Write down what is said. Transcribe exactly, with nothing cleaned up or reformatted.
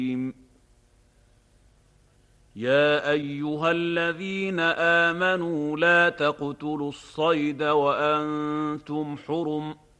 يا أيها الذين آمنوا لا تقتلوا الصيد وأنتم حرم